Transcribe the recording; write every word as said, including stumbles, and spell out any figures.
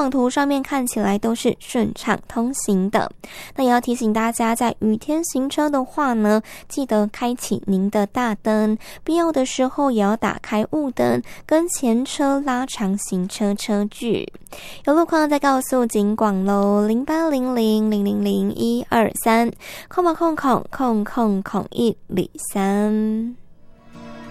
网图上面看起来都是顺畅通行的。那也要提醒大家，在雨天行车的话呢，记得开启您的大灯，必要的时候也要打开雾灯，跟前车拉长行车车距。有路况再告诉警广喽，零八零零零零零一二三，空吧空空空空空一里三。